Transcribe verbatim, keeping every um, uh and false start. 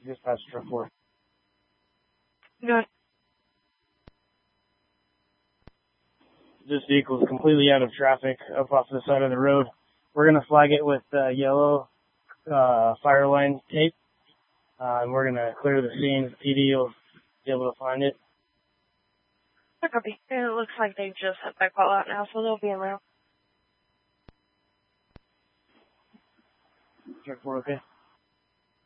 Just past truck four. Good. This vehicle is completely out of traffic up off the side of the road. We're going to flag it with uh, yellow uh, fire line tape. Uh, and we're going to clear the scene. The P D will be able to find it. Copy. And it looks like they just had that call out now, so they'll be around. Truck four, okay?